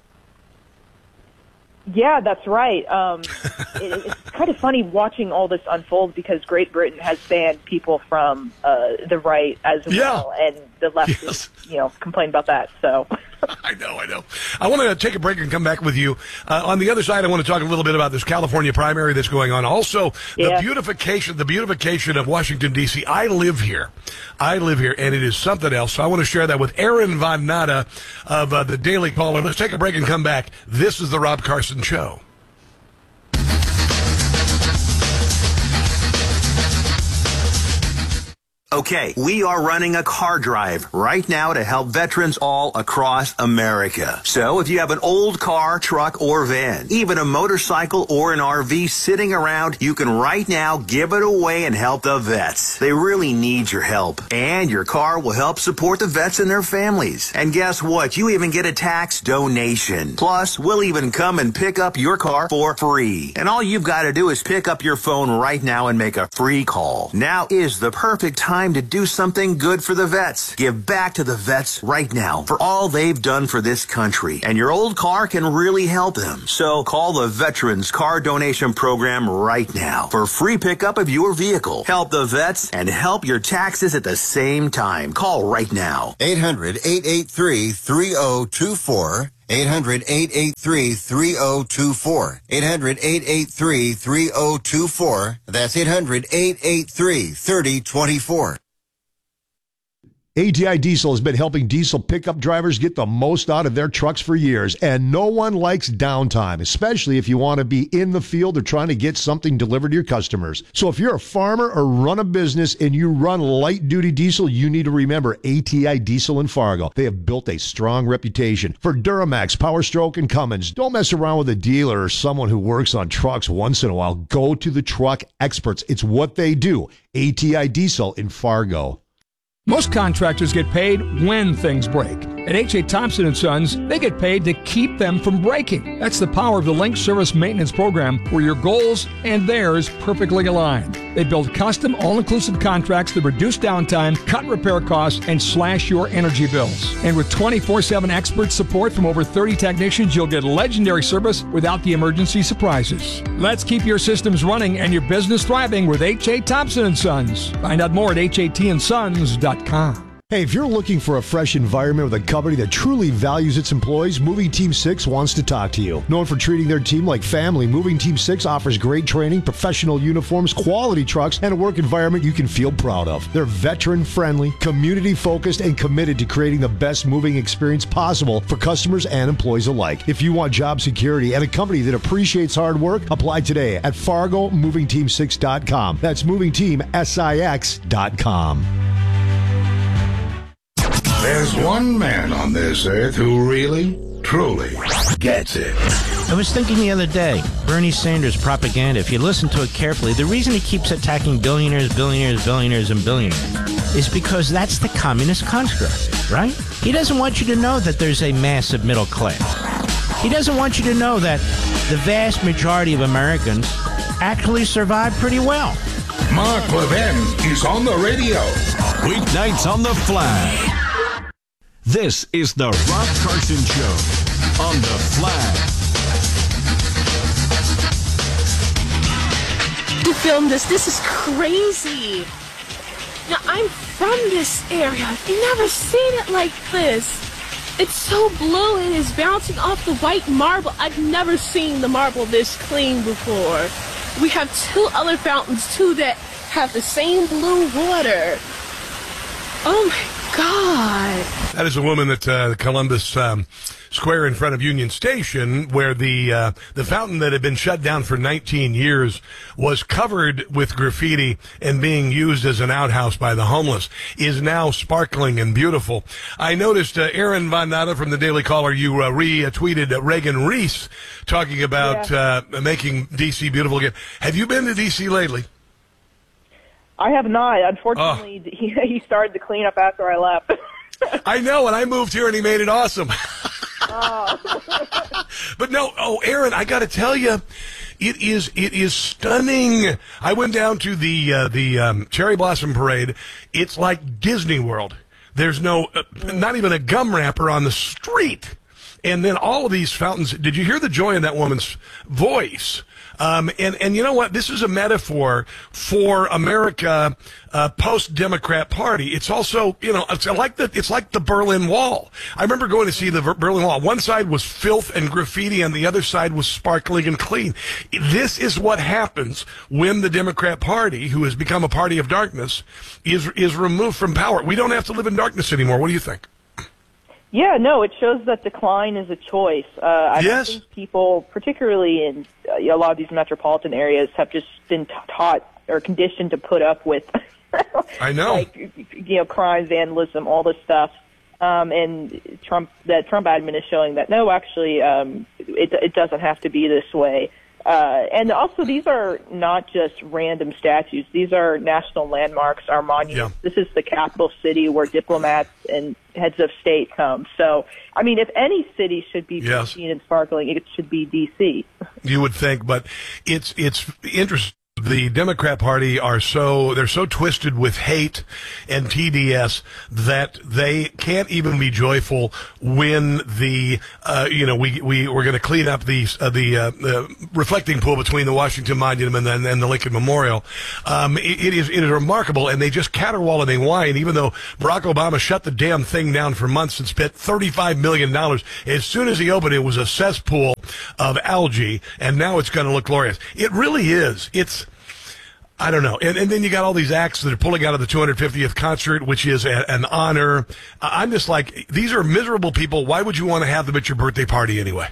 Yeah, that's right. Um, it, it's kind of funny watching all this unfold because Great Britain has banned people from uh, the right as well, yeah. and the left, yes. is, you know, complain about that. So. I know, I know. I want to take a break and come back with you. Uh, on the other side, I want to talk a little bit about this California primary that's going on. Also, yeah. the beautification, the beautification of Washington, D C. I live here. I live here, and it is something else. So I want to share that with Aaron Von Natta of uh, the Daily Caller. Let's take a break and come back. This is the Rob Carson Show. Okay, we are running a car drive right now to help veterans all across America. So if you have an old car, truck, or van, even a motorcycle or an R V sitting around, you can right now give it away and help the vets. They really need your help. And your car will help support the vets and their families. And guess what? You even get a tax donation. Plus, we'll even come and pick up your car for free. And all you've got to do is pick up your phone right now and make a free call. Now is the perfect time to do something good for the vets. Give back to the vets right now for all they've done for this country. And your old car can really help them. So call the Veterans Car Donation Program right now for free pickup of your vehicle. Help the vets and help your taxes at the same time. Call right now. eight hundred, eight eight three, three oh two four. eight hundred, eight eight three, three oh two four. eight hundred, eight eight three, three oh two four. That's eight hundred, eight eight three, three oh two four. A T I Diesel has been helping diesel pickup drivers get the most out of their trucks for years, and no one likes downtime, especially if you want to be in the field or trying to get something delivered to your customers. So if you're a farmer or run a business and you run light-duty diesel, you need to remember A T I Diesel in Fargo. They have built a strong reputation for Duramax, Power Stroke, and Cummins. Don't mess around with a dealer or someone who works on trucks once in a while. Go to the truck experts. It's what they do. A T I Diesel in Fargo. Most contractors get paid when things break. At H A. Thompson and Sons, they get paid to keep them from breaking. That's the power of the Link Service Maintenance Program, where your goals and theirs perfectly align. They build custom, all-inclusive contracts that reduce downtime, cut repair costs, and slash your energy bills. And with twenty-four seven expert support from over thirty technicians, you'll get legendary service without the emergency surprises. Let's keep your systems running and your business thriving with H A. Thompson and Sons. Find out more at H A T and sons dot com. Hey, if you're looking for a fresh environment with a company that truly values its employees, Moving Team six wants to talk to you. Known for treating their team like family, Moving Team six offers great training, professional uniforms, quality trucks, and a work environment you can feel proud of. They're veteran-friendly, community-focused, and committed to creating the best moving experience possible for customers and employees alike. If you want job security and a company that appreciates hard work, apply today at Fargo Moving Team six dot com. That's Moving Team Six dot com. There's one man on this earth who really, truly gets it. I was thinking the other day, Bernie Sanders' propaganda, if you listen to it carefully, the reason he keeps attacking billionaires, billionaires, billionaires, and billionaires is because that's the communist construct, right? He doesn't want you to know that there's a massive middle class. He doesn't want you to know that the vast majority of Americans actually survive pretty well. Mark Levin is on the radio. Weeknights on the Flag. This is the Rob Carson Show on the Flag. Who filmed this? This is crazy. Now, I'm from this area. I've never seen it like this. It's so blue and it's bouncing off the white marble. I've never seen the marble this clean before. We have two other fountains, too, that have the same blue water. Oh, my God. That is a woman at uh, Columbus um, Square in front of Union Station, where the uh, the fountain that had been shut down for nineteen years was covered with graffiti and being used as an outhouse by the homeless, is now sparkling and beautiful. I noticed uh, Aaron Von Natta from the Daily Caller, you uh, retweeted uh, Reagan Reese talking about yeah. uh, making D C beautiful again. Have you been to D C lately? I have not. Unfortunately, oh. he, he started the cleanup after I left. I know, and I moved here and he made it awesome. Oh. But no, oh, Aaron, I got to tell you, it is it is stunning. I went down to the uh, the um, Cherry Blossom Parade. It's like Disney World. There's no, uh, not even a gum wrapper on the street. And then all of these fountains. Did you hear the joy in that woman's voice? Um, and, and you know what? This is a metaphor for America, uh, post-Democrat Party. It's also, you know, it's like the, it's like the Berlin Wall. I remember going to see the Berlin Wall. One side was filth and graffiti and the other side was sparkling and clean. This is what happens when the Democrat Party, who has become a party of darkness, is, is removed from power. We don't have to live in darkness anymore. What do you think? Yeah, no, it shows that decline is a choice. Uh, I yes. think people, particularly in uh, a lot of these metropolitan areas, have just been t- taught or conditioned to put up with I know. Like, you know, crime, vandalism, all this stuff. Um, and Trump, the Trump admin is showing that, no, actually, um, it, it doesn't have to be this way. Uh, and also, these are not just random statues. These are national landmarks, our monuments. Yeah. This is the capital city where diplomats and heads of state come. So, I mean, if any city should be yes. pristine and sparkling, it should be D C. You would think, but it's it's interesting. The Democrat Party are so, they're so twisted with hate and T D S that they can't even be joyful when the, uh, you know, we, we, we're going to clean up the, uh, the, uh, the reflecting pool between the Washington Monument and, and the Lincoln Memorial. Um, it, it is, it is remarkable, and they just caterwaul and they whine, even though Barack Obama shut the damn thing down for months and spent thirty-five million dollars. As soon as he opened it, it was a cesspool of algae, and now it's going to look glorious. It really is. It's, I don't know. And, and then you got all these acts that are pulling out of the two hundred fiftieth concert, which is a, an honor. I'm just like, these are miserable people. Why would you want to have them at your birthday party anyway?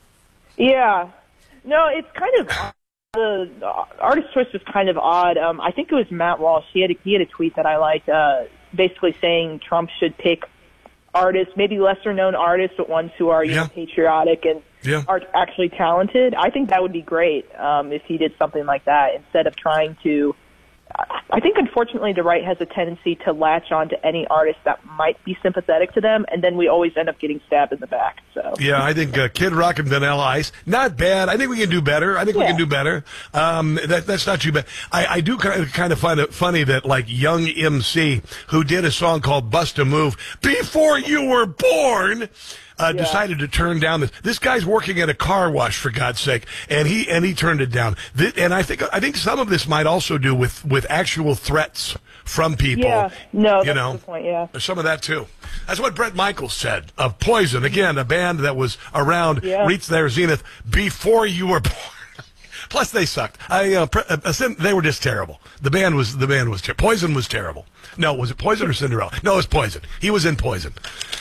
Yeah. No, it's kind of, the uh, artist choice was kind of odd. Um, I think it was Matt Walsh. He had a, he had a tweet that I liked, uh, basically saying Trump should pick artists, maybe lesser known artists, but ones who are, you yeah. know, patriotic and yeah. are actually talented. I think that would be great um, if he did something like that instead of trying to. I think, unfortunately, the right has a tendency to latch on to any artist that might be sympathetic to them, and then we always end up getting stabbed in the back. So yeah, I think uh, Kid Rock and Vanilla Ice, not bad. I think we can do better. I think yeah. we can do better. Um, that, that's not too bad. I, I do kind of, kind of find it funny that, like, Young M C, who did a song called Bust a Move before you were born, Uh, yeah. decided to turn down this. This guy's working at a car wash, for God's sake, and he and he turned it down. This, and I think I think some of this might also do with, with actual threats from people. Yeah, no, you that's know, the point. Yeah, there's some of that too. That's what Bret Michaels said of Poison. Again, a band that was around, yeah. reached their zenith before you were born. Plus, they sucked. I, uh, they were just terrible. The band was the band was ter- Poison was terrible. No, was it Poison or Cinderella? No, it was Poison. He was in Poison.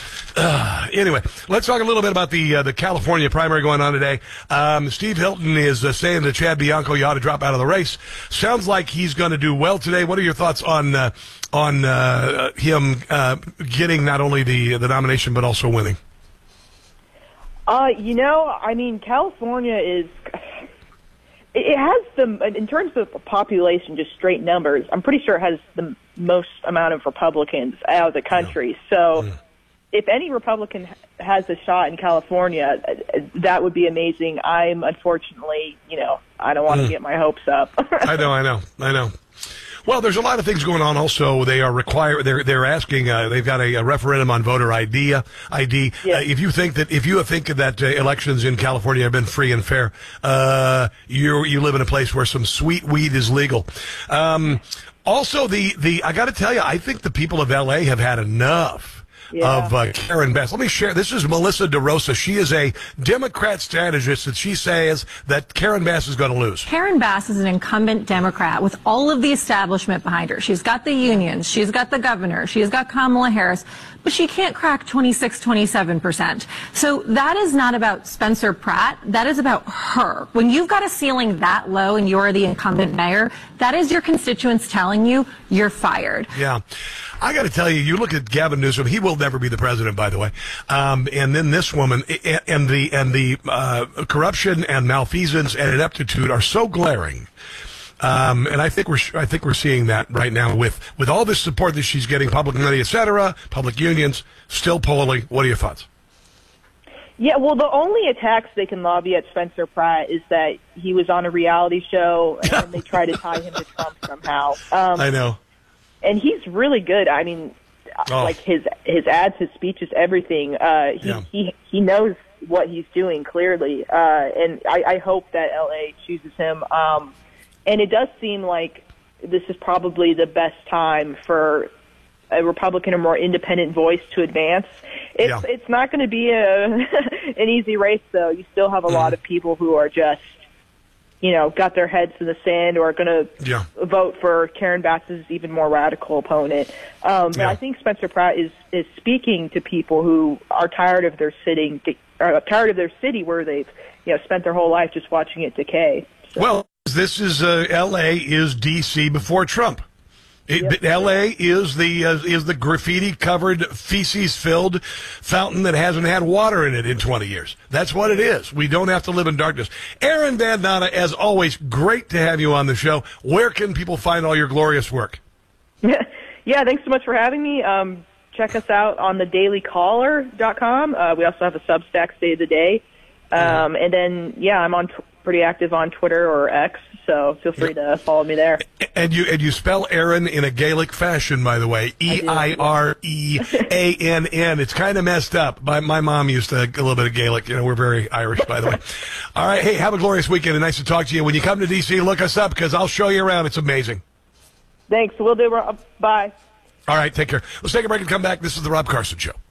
Uh, anyway, let's talk a little bit about the uh, the California primary going on today. Um, Steve Hilton is uh, saying that Chad Bianco, you ought to drop out of the race. Sounds like he's going to do well today. What are your thoughts on uh, on uh, him uh, getting not only the the nomination but also winning? Uh, you know, I mean, California is. It has the, in terms of population, just straight numbers, I'm pretty sure it has the most amount of Republicans out of the country. Yeah. So. Yeah. If any Republican has a shot in California, that would be amazing. I'm unfortunately, you know, I don't want to mm. get my hopes up. I know, I know, I know. Well, there's a lot of things going on. Also, they are required. They're they're asking. Uh, they've got a, a referendum on voter I D. Uh, I D. Yeah. Uh, if you think that if you think that uh, elections in California have been free and fair, uh, you you live in a place where some sweet weed is legal. Um, also, the the I got to tell you, I think the people of L A have had enough. Yeah. Of uh, Karen Bass. Let me share. This is Melissa DeRosa. She is a Democrat strategist, and she says that Karen Bass is going to lose. Karen Bass is an incumbent Democrat with all of the establishment behind her. She's got the unions. She's got the governor. She's got Kamala Harris. But she can't crack twenty-six, twenty-seven percent. So that is not about Spencer Pratt. That is about her. When you've got a ceiling that low and you're the incumbent mayor, that is your constituents telling you you're fired. Yeah. I got to tell you, you look at Gavin Newsom. He will never be the president, by the way. Um, and then this woman, and the and the uh, corruption and malfeasance and ineptitude are so glaring. Um, and I think we're I think we're seeing that right now with with all this support that she's getting, public money, et cetera, public unions, still polling. What are your thoughts? Yeah, well, the only attacks they can lobby at Spencer Pratt is that he was on a reality show and they try to tie him to Trump somehow. Um, I know. And he's really good. I mean, oh. like his his ads, his speeches, everything. Uh, he, yeah. he he knows what he's doing clearly, uh, and I, I hope that L A chooses him. Um, and it does seem like this is probably the best time for a Republican or more independent voice to advance. It's yeah. it's not going to be a an easy race, though. You still have a mm. lot of people who are just, you know, got their heads in the sand or are going to yeah. vote for Karen Bass's even more radical opponent. Um, but yeah. I think Spencer Pratt is, is speaking to people who are tired of their sitting, are tired of their city where they've, you know, spent their whole life just watching it decay. So. Well, this is uh, L A is D C before Trump. It, L A is the uh, is the graffiti-covered, feces-filled fountain that hasn't had water in it in twenty years. That's what it is. We don't have to live in darkness. Aaron Van Natta, as always, great to have you on the show. Where can people find all your glorious work? Yeah, thanks so much for having me. Um, check us out on the daily caller dot com. Uh, we also have a Substack, State of the Day. Um, and then, yeah, I'm on t- pretty active on Twitter or X, so feel free to follow me there. And you and you spell Aaron in a Gaelic fashion, by the way, E I R E A N N. It's kind of messed up. My, my mom used to, a little bit of Gaelic. You know, we're very Irish, by the way. All right, hey, have a glorious weekend, and nice to talk to you. When you come to D C, look us up, because I'll show you around. It's amazing. Thanks. We'll do. Bye. All right, take care. Let's take a break and come back. This is The Rob Carson Show.